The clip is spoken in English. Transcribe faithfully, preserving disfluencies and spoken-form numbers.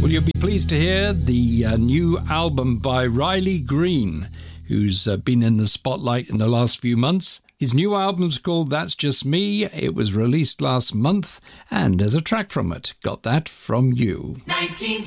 Well, you'll be pleased to hear the uh, new album by Riley Green, who's uh, been in the spotlight in the last few months. His new album's called That's Just Me. It was released last month, and there's a track from it. Got That From You. nineteen